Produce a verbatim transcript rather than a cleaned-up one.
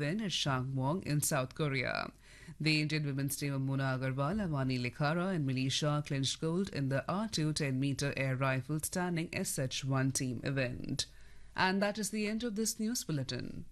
event at Changwon in South Korea. The Indian women's team of Mona Agarwal, Avani Likhara and Milisha clinched gold in the R two ten meter air rifle standing S H one team event. And that is the end of this news bulletin.